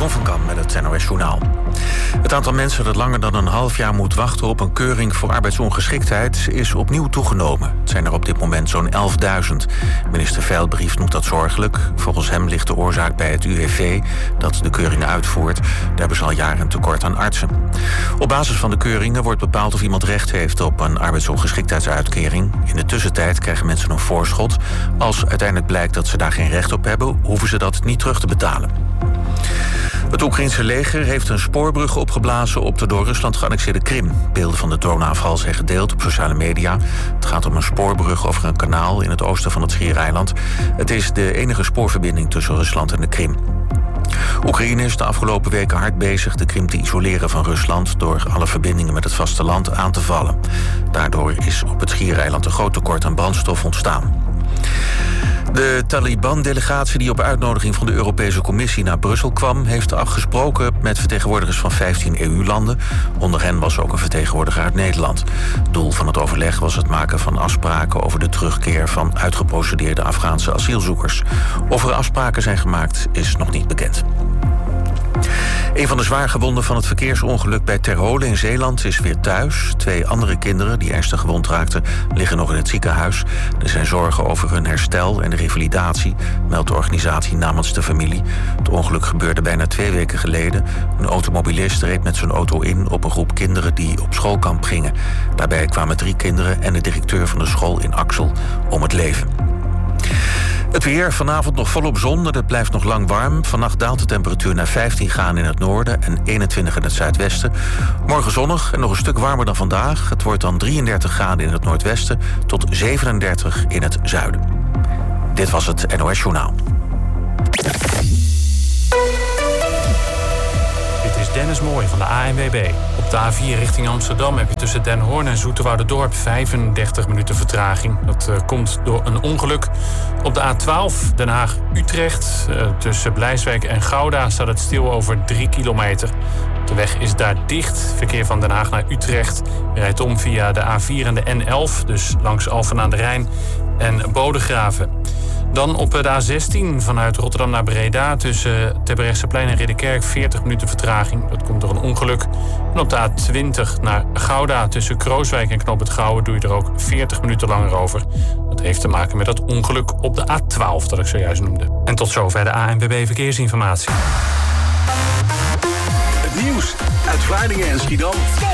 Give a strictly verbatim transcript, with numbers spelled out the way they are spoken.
Jeroen van Kam met het N O S Journaal. Het aantal mensen dat langer dan een half jaar moet wachten op een keuring voor arbeidsongeschiktheid is opnieuw toegenomen. Het zijn er op dit moment zo'n elfduizend. Minister Veilbrief noemt dat zorgelijk. Volgens hem ligt de oorzaak bij het U W V dat de keuringen uitvoert. Daar hebben ze al jaren een tekort aan artsen. Op basis van de keuringen wordt bepaald of iemand recht heeft op een arbeidsongeschiktheidsuitkering. In de tussentijd krijgen mensen een voorschot. Als uiteindelijk blijkt dat ze daar geen recht op hebben, hoeven ze dat niet terug te betalen. Het Oekraïense leger heeft een spoorbrug opgeblazen op de door Rusland geannexeerde Krim. Beelden van de droneaanval zijn gedeeld op sociale media. Het gaat om een spoorbrug over een kanaal in het oosten van het Schiereiland. Het is de enige spoorverbinding tussen Rusland en de Krim. Oekraïne is de afgelopen weken hard bezig de Krim te isoleren van Rusland door alle verbindingen met het vasteland aan te vallen. Daardoor is op het Schiereiland een groot tekort aan brandstof ontstaan. De Taliban-delegatie die op uitnodiging van de Europese Commissie naar Brussel kwam, heeft afgesproken met vertegenwoordigers van vijftien E U-landen. Onder hen was ook een vertegenwoordiger uit Nederland. Doel van het overleg was het maken van afspraken over de terugkeer van uitgeprocedeerde Afghaanse asielzoekers. Of er afspraken zijn gemaakt, is nog niet bekend. Een van de zwaargewonden van het verkeersongeluk bij Terholen in Zeeland is weer thuis. Twee andere kinderen die ernstig gewond raakten liggen nog in het ziekenhuis. Er zijn zorgen over hun herstel en de revalidatie, meldt de organisatie namens de familie. Het ongeluk gebeurde bijna twee weken geleden. Een automobilist reed met zijn auto in op een groep kinderen die op schoolkamp gingen. Daarbij kwamen drie kinderen en de directeur van de school in Axel om het leven. Het weer, vanavond nog volop zon, het blijft nog lang warm. Vannacht daalt de temperatuur naar vijftien graden in het noorden en eenentwintig in het zuidwesten. Morgen zonnig en nog een stuk warmer dan vandaag. Het wordt dan drieëndertig graden in het noordwesten tot zevenendertig in het zuiden. Dit was het N O S Journaal. Dit is Dennis Mooij van de A N W B. Op de A vier richting Amsterdam heb je tussen Den Hoorn en Zoeterwouderdorp vijfendertig minuten vertraging. Dat uh, komt door een ongeluk. Op de A twaalf Den Haag-Utrecht uh, tussen Blijswijk en Gouda staat het stil over drie kilometer. De weg is daar dicht. Verkeer van Den Haag naar Utrecht rijdt om via de A vier en de N elf, dus langs Alphen aan de Rijn en Bodegraven. Dan op de A zestien vanuit Rotterdam naar Breda tussen Terbrechtseplein en Ridderkerk veertig minuten vertraging. Dat komt door een ongeluk. En op de A twintig naar Gouda tussen Krooswijk en Knoop het Gouwen doe je er ook veertig minuten langer over. Dat heeft te maken met dat ongeluk op de A twaalf dat ik zojuist noemde. En tot zover de A N W B Verkeersinformatie. Het nieuws uit Vlaardingen en Schiedam.